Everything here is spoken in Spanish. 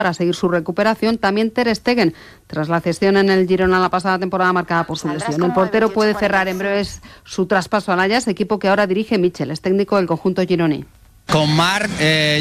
para seguir su recuperación. También Ter Stegen, tras la cesión en el Girona la pasada temporada marcada por su lesión. El portero puede cerrar en breves su traspaso al Ajax, equipo que ahora dirige Michel, es técnico del conjunto gironí. Con Marc